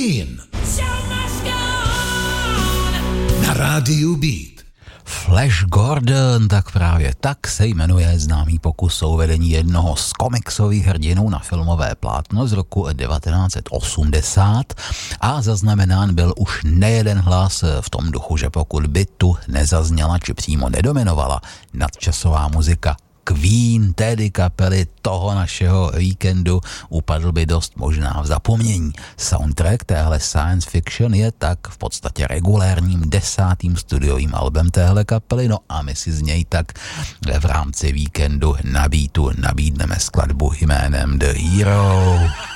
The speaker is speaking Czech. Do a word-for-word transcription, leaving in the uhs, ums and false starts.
Queen na rádiu Beat. Flash Gordon, tak právě tak se jmenuje známý pokus o uvedení jednoho z komiksových hrdinů na filmové plátno z roku devatenáct set osmdesát a zaznamenán byl už nejeden hlas v tom duchu, že pokud by tu nezazněla či přímo nedominovala nadčasová muzika Queen, tedy kapely toho našeho víkendu, upadl by dost možná v zapomnění. Soundtrack téhle science fiction je tak v podstatě regulérním desátým studiovým albem téhle kapely, no a my si z něj tak v rámci víkendu na Beatu nabídneme skladbu jménem The Hero.